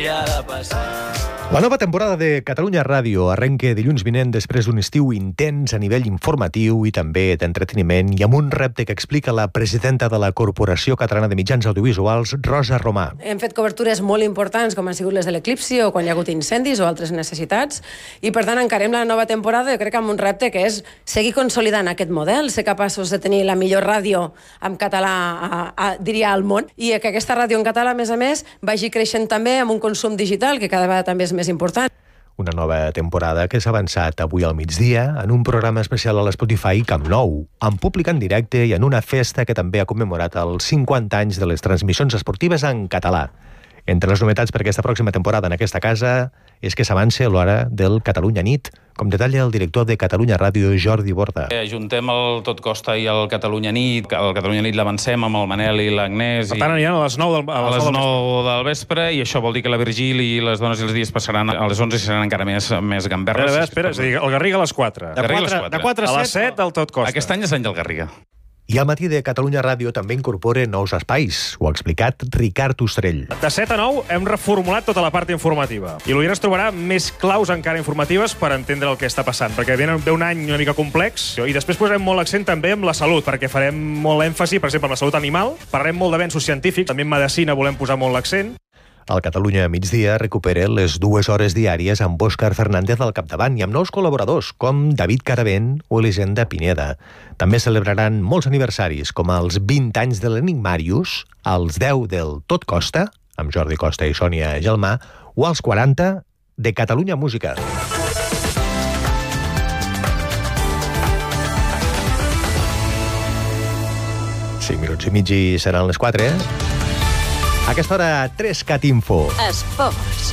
havia de passar. La nova temporada de Catalunya Ràdio arrenca dilluns vinent després d'un estiu intens a nivell informatiu i també d'entreteniment i amb un repte que explica la presidenta de la Corporació Catalana de Mitjans Audiovisuals, Rosa Romà. Hem fet cobertures molt importants com han sigut les de l'eclipsi o quan hi ha hagut incendis o altres necessitats i per tant encarem la nova temporada jo crec amb un repte que és seguir consolidant aquest model, ser capaços de tenir la millor ràdio en català, diria, al món i que aquesta ràdio en català, a més, vagi creixent també amb un consum digital que cada vegada també és més important. Una nova temporada que s'ha avançat avui al migdia en un programa especial a l'Spotify Camp Nou, amb públic en directe i en una festa que també ha commemorat els 50 anys de les transmissions esportives en català. Entre les novetats per aquesta pròxima temporada en aquesta casa és que s'avança l'hora del Catalunya Nit, com detalla el director de Catalunya Ràdio, Jordi Borda. Ajuntem el Tot Costa i el Catalunya Nit. El Catalunya Nit l'avancem amb el Manel i l'Agnès. Per tant, aniran a les 9 del vespre i això vol dir que la Virgili i les dones i els dies passaran a les 11 i seran encara més gamberres. Espera, és a dir, el Garriga a les 4. De 4 a les 7 el Tot Costa. Aquest any és any del Garriga. I al matí de Catalunya Ràdio també incorpora nous espais. Ho ha explicat Ricard Ostrell. De 7 a 9 hem reformulat tota la part informativa. I l'Oients trobarà més claus encara informatives per entendre el que està passant, perquè ve un any una mica complex i després posarem molt l'accent també en la salut, perquè farem molt èmfasi, per exemple, en la salut animal, parlarem molt d'avenços científics, també en medicina volem posar molt l'accent. El Catalunya Migdia recupera les 2 hores diàries amb Òscar Fernández al capdavant i amb nous col·laboradors com David Caravent o Elisenda Pineda. També celebraran molts aniversaris com els 20 anys de l'Enigmàrius, els 10 del Tot Costa, amb Jordi Costa i Sònia Gelmà, o els 40 de Catalunya Música. Cinc minuts i mig i seran les 4, A aquesta hora, 3CAT Info. Esports.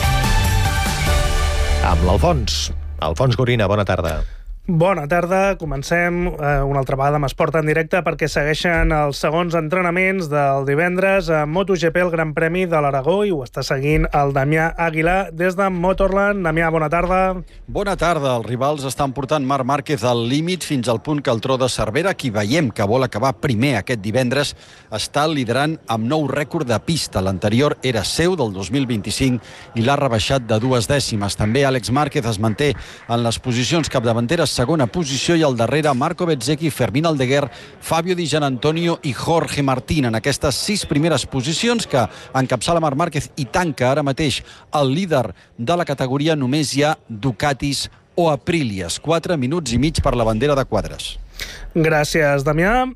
Amb l'Alfons. Alfons Gorina, bona tarda. Bona tarda, comencem una altra vegada amb Esport en directe perquè segueixen els segons entrenaments del divendres a MotoGP, el Gran Premi de l'Aragó, i ho està seguint el Damià Aguilar des de Motorland. Damià, bona tarda. Bona tarda. Els rivals estan portant Marc Márquez al límit fins al punt que el Tro de Cervera, qui veiem que vol acabar primer aquest divendres, està liderant amb nou rècord de pista. L'anterior era seu del 2025 i l'ha rebaixat de 2 dècimes. També Àlex Márquez es manté en les posicions capdavanteres, segona posició, i al darrere Marco Bezzecchi, Fermín Aldeguer, Fabio Di Gianantonio i Jorge Martín. En aquestes 6 primeres posicions que encapçala Marc Márquez i tanca ara mateix el líder de la categoria, només hi ha Ducatis o Aprilias. 4 minuts i mig per la bandera de quadres. Gràcies, Damià.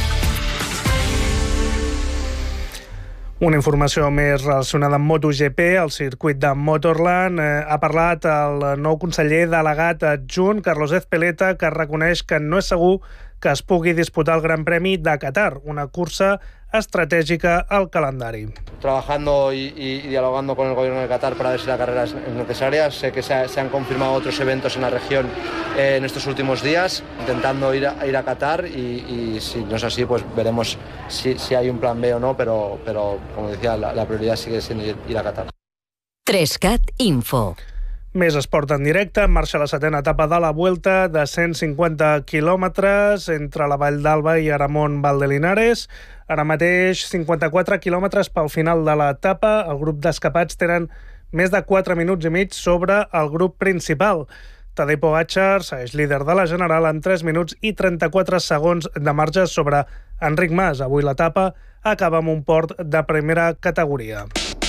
Una informació més relacionada amb MotoGP, el circuit de Motorland. Ha parlat el nou conseller delegat adjunt, Carlos Ezpeleta, que reconeix que no és segur que es pugui disputar el Gran Premi de Qatar, una cursa estratègica al calendari. Trabajando y dialogando con el gobierno de Qatar para ver si la carrera es necesaria. Sé que se han confirmado otros eventos en la región en estos últimos días, intentando ir a Qatar y si no es así, pues veremos si hay un plan B o no, pero como decía, la prioridad sigue siendo ir a Qatar. 3CAT Info. Més esport en directe. En marxa la 7a etapa de la Vuelta de 150 quilòmetres entre la Vall d'Alba i Aramón Valdelinares. Ara mateix 54 quilòmetres pel final de l'etapa. El grup d'escapats tenen més de 4 minuts i mig sobre el grup principal. Tadej Pogačar segueix líder de la general amb 3 minuts i 34 segons de marge sobre Enric Mas. Avui l'etapa acaba amb un port de primera categoria.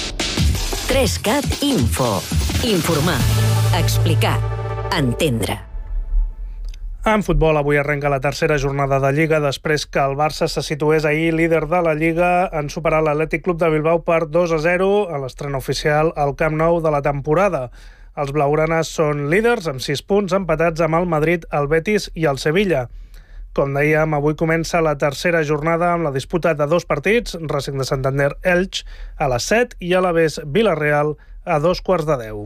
3CAT Info. Informar, explicar, entendre. En futbol, avui arrenca la tercera jornada de Lliga després que el Barça se situés ahir líder de la Lliga en superar l'Atlètic Club de Bilbao per 2-0 a l'estrena oficial al Camp Nou de la temporada. Els blaugranes són líders amb 6 punts, empatats amb el Madrid, el Betis i el Sevilla. Com dèiem, avui comença la tercera jornada amb la disputa de 2 partits, Racing de Santander Elx a les 7 i Alavés Villarreal a 9:15.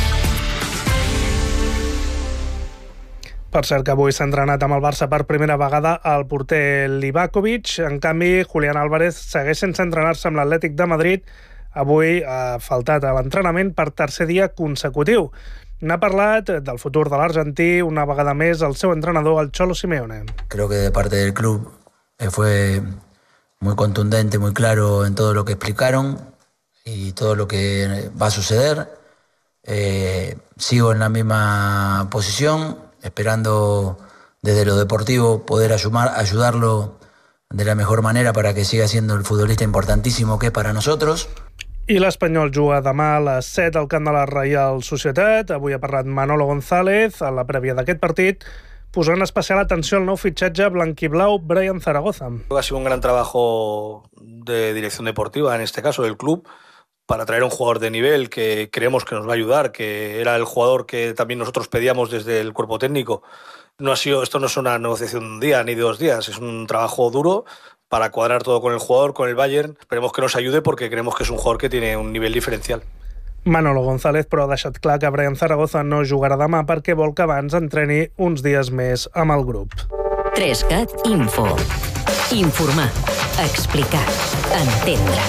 Per cert que avui s'ha entrenat amb el Barça per primera vegada el porter Livakovic. En canvi, Julián Álvarez segueix sense entrenar-se amb l'Atlètic de Madrid. Avui ha faltat a l'entrenament per tercer dia consecutiu. N'ha parlat del futur de l'argentí una vegada més el seu entrenador, el Cholo Simeone. Creo que de parte del club fue muy contundente, muy claro en todo lo que explicaron. y todo lo que va a suceder. Sigo en la misma posición, esperando desde lo deportivo poder ayudarlo de la mejor manera para que siga siendo el futbolista importantísimo que es para nosotros. I l'Espanyol juga demà a les 7 al camp de la Reial Societat. Avui ha parlat Manolo González a la prèvia d'aquest partit, posant especial atenció al nou fitxatge blanquiblau Brian Zaragoza. Ha sido un gran trabajo de dirección deportiva, en este caso del club, para traer un jugador de nivel que creemos que nos va a ayudar, que era el jugador que también nosotros pedíamos desde el cuerpo técnico. Esto no es una negociación de un día ni de 2 días, es un trabajo duro para cuadrar todo con el jugador, con el Bayern. Esperemos que nos ayude porque creemos que es un jugador que tiene un nivel diferencial. Manolo González, però, ha deixat clar que Brian Zaragoza no jugarà demà perquè vol que abans entreni uns dies més amb el grup. 3CAT Info. Informar, explicar, entendre.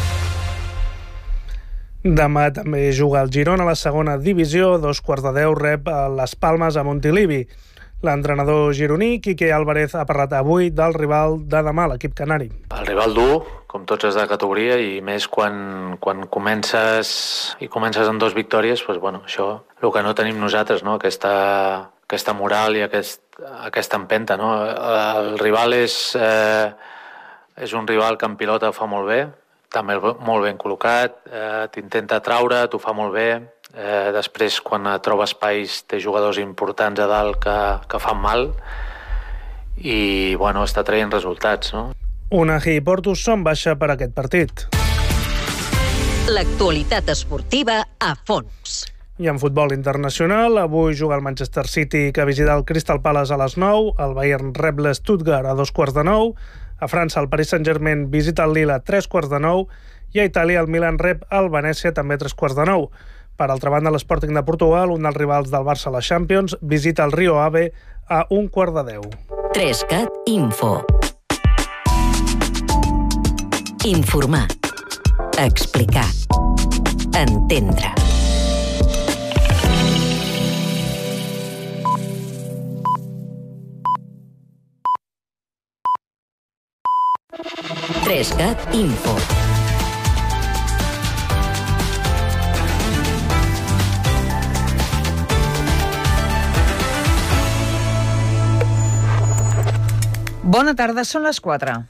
Demà també juga el Girona a la segona divisió, 2:15 rep a Las Palmes a Montilivi. L'entrenador gironí, Quique Álvarez, ha parlat avui del rival de demà, l'equip canari. El rival dur, com tots els de categoria, i més quan comences en 2 victòries, doncs, bueno, això, el que no tenim nosaltres, no? Aquesta moral i aquesta empenta. No? El rival és un rival que en pilota fa molt bé, també molt ben col·locat, t'intenta traure, t'ho fa molt bé. Després, quan troba espais, té jugadors importants a dalt que fan mal i bueno, està traient resultats. No? Unai i Porto són baixa per aquest partit. L'actualitat esportiva a fons. I en futbol internacional, avui juga el Manchester City, que visita el Crystal Palace a les 9, el Bayern rep l'Stuttgart a 9:15, a França el Paris Saint-Germain visita el Lille a 9:15 i a Itàlia el Milan rep el Venècia també a 9:15. Per altra banda, l'Sporting de Portugal, un dels rivals del Barça a la Champions, visita el Rio Ave a 9:15. 3CAT Info. Informar, explicar, entendre. Trescat Info. Bona tarda, són les 4.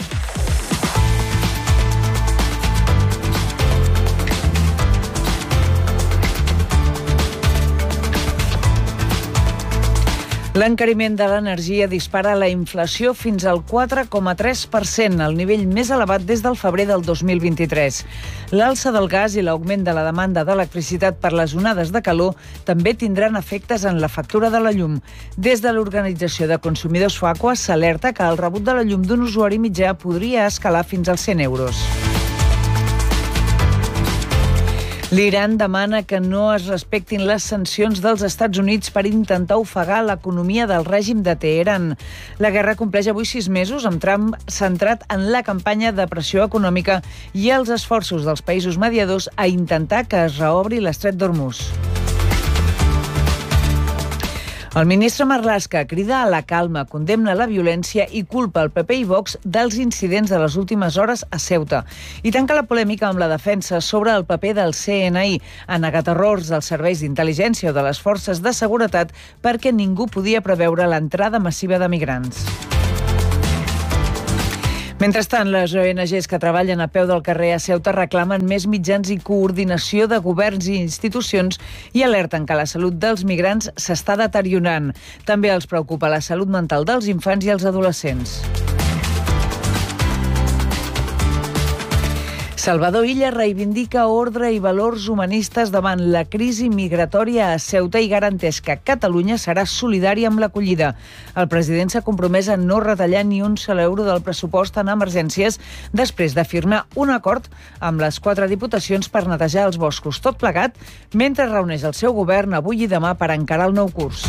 L'encariment de l'energia dispara la inflació fins al 4,3%, el nivell més elevat des del febrer del 2023. L'alça del gas i l'augment de la demanda d'electricitat per les onades de calor també tindran efectes en la factura de la llum. Des de l'Organització de Consumidors Facua s'alerta que el rebut de la llum d'un usuari mitjà podria escalar fins als 100 euros. L'Iran demana que no es respectin les sancions dels Estats Units per intentar ofegar l'economia del règim de Teheran. La guerra compleix avui 6 mesos, amb Trump centrat en la campanya de pressió econòmica i els esforços dels països mediadors a intentar que es reobri l'estret d'Hormuz. El ministre Marlaska crida a la calma, condemna la violència i culpa el PP i Vox dels incidents de les últimes hores a Ceuta. I tanca la polèmica amb la defensa sobre el paper del CNI. Ha negat errors dels serveis d'intel·ligència o de les forces de seguretat perquè ningú podia preveure l'entrada massiva de migrants. Mentrestant, les ONGs que treballen a peu del carrer a Ceuta reclamen més mitjans i coordinació de governs i institucions i alerten que la salut dels migrants s'està deteriorant. També els preocupa la salut mental dels infants i els adolescents. Salvador Illa reivindica ordre i valors humanistes davant la crisi migratòria a Ceuta i garanteix que Catalunya serà solidària amb l'acollida. El president s'ha compromès a no retallar ni un sol euro del pressupost en emergències després de firmar un acord amb les 4 diputacions per netejar els boscos, tot plegat, mentre reuneix el seu govern avui i demà per encarar el nou curs.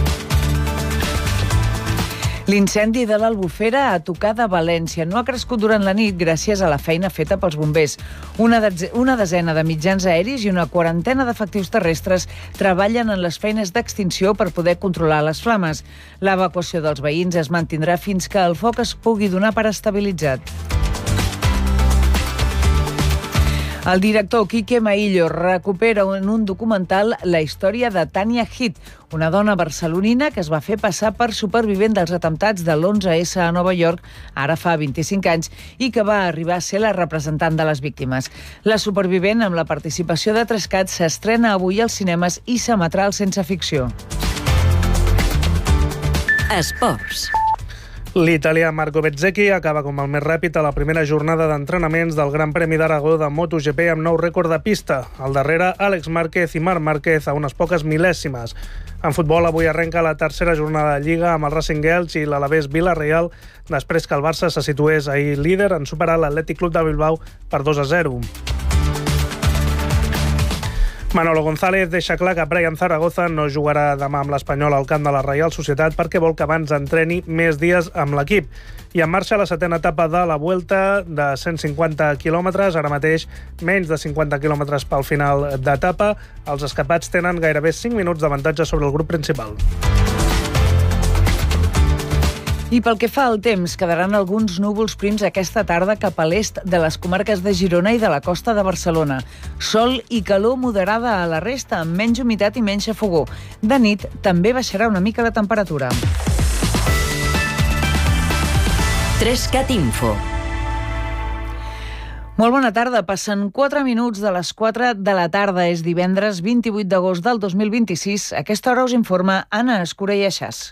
L'incendi de l'Albufera a tocar de València no ha crescut durant la nit gràcies a la feina feta pels bombers. Una desena de mitjans aeris i una quarantena d'efectius terrestres treballen en les feines d'extinció per poder controlar les flames. L'evacuació dels veïns es mantindrà fins que el foc es pugui donar per estabilitzat. El director Quique Maillo recupera en un documental la història de Tania Heath, una dona barcelonina que es va fer passar per supervivent dels atemptats de l'11S a Nova York, ara fa 25 anys, i que va arribar a ser la representant de les víctimes. La supervivent, amb la participació de Trescat, s'estrena avui als cinemes i s'emetrà al Sense Ficció. Esports. L'italià Marco Bezzecchi acaba com el més ràpid a la primera jornada d'entrenaments del Gran Premi d'Aragó de MotoGP amb nou rècord de pista. Al darrere, Àlex Márquez i Marc Márquez a unes poques mil·lèsimes. En futbol, avui arrenca la tercera jornada de Lliga amb el Racing Elx i l'Alavés Vila-real, després que el Barça se situés ahir líder en superar l'Atlètic Club de Bilbao per 2-0. Manolo González deixa clar que Brian Zaragoza no jugarà demà amb l'Espanyol al camp de la Reial Societat perquè vol que abans entreni més dies amb l'equip. I en marxa la setena etapa de la Vuelta de 150 quilòmetres, ara mateix menys de 50 quilòmetres pel final d'etapa. Els escapats tenen gairebé 5 minuts d'avantatge sobre el grup principal. I pel que fa al temps, quedaran alguns núvols prims aquesta tarda cap a l'est de les comarques de Girona i de la costa de Barcelona. Sol i calor moderada a la resta, amb menys humitat i menys xafogor. De nit també baixarà una mica la temperatura. 3CAT Info. Molt bona tarda. Passen 4 minuts de les 4 de la tarda. És divendres 28 d'agost del 2026. A aquesta hora us informa Anna Escura i Aixàs.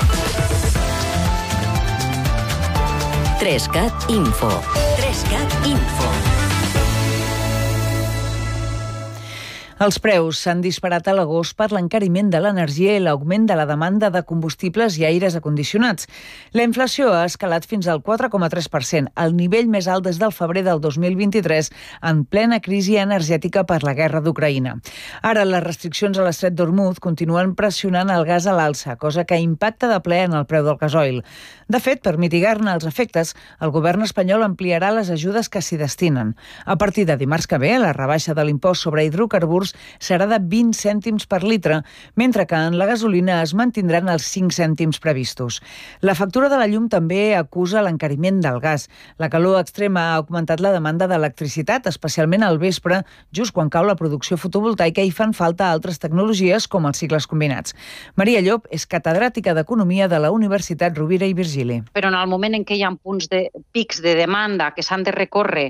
3CAT Info. 3CAT Info. Els preus s'han disparat a l'agost per l'encariment de l'energia i l'augment de la demanda de combustibles i aires acondicionats. La inflació ha escalat fins al 4,3%, el nivell més alt des del febrer del 2023, en plena crisi energètica per la guerra d'Ucraïna. Ara, les restriccions a l'estret d'Hormuz continuen pressionant el gas a l'alça, cosa que impacta de ple en el preu del gasoil. De fet, per mitigar-ne els efectes, el govern espanyol ampliarà les ajudes que s'hi destinen. A partir de dimarts que ve, la rebaixa de l'impost sobre hidrocarburs serà de 20 cèntims per litre, mentre que en la gasolina es mantindran els 5 cèntims previstos. La factura de la llum també acusa l'encariment del gas. La calor extrema ha augmentat la demanda d'electricitat, especialment al vespre, just quan cau la producció fotovoltaica i fan falta altres tecnologies com els cicles combinats. Maria Llop és catedràtica d'Economia de la Universitat Rovira i Virgili. Però en el moment en què hi ha pics de demanda que s'han de recórrer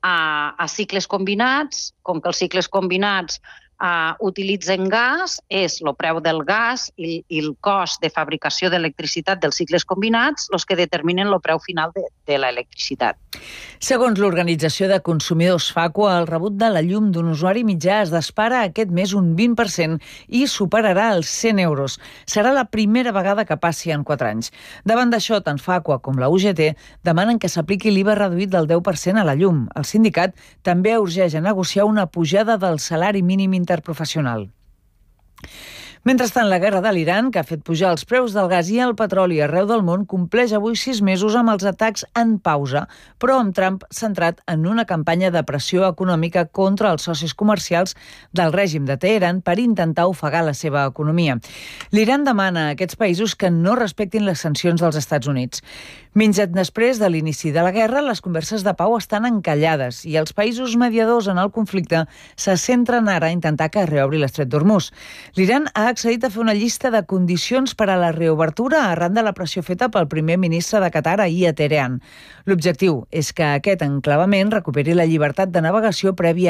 a cicles combinats, com que els cicles combinats utilitzen gas, és el preu del gas i el cost de fabricació d'electricitat dels cicles combinats els que determinen el preu final de l'electricitat. Segons l'Organització de Consumidors FACUA, el rebut de la llum d'un usuari mitjà es dispara aquest mes un 20% i superarà els 100 euros. Serà la primera vegada que passi en 4 anys. Davant d'això, tant FACUA com la UGT demanen que s'apliqui l'IVA reduït del 10% a la llum. El sindicat també urgeix a negociar una pujada del salari mínim interprofessional. Mentrestant, la guerra de l'Iran, que ha fet pujar els preus del gas i el petroli arreu del món, compleix avui 6 mesos amb els atacs en pausa, però amb Trump centrat en una campanya de pressió econòmica contra els socis comercials del règim de Teheran per intentar ofegar la seva economia. L'Iran demana a aquests països que no respectin les sancions dels Estats Units. Menys després de l'inici de la guerra, les converses de pau estan encallades i els països mediadors en el conflicte se centren ara a intentar que es reobri l'estret d'Hormuz. L'Iran ha accedit a fer una llista de condicions per a la reobertura arran de la pressió feta pel primer ministre de Qatar ahir a Teheran. L'objectiu és que aquest enclavament recuperi la llibertat de navegació prèvia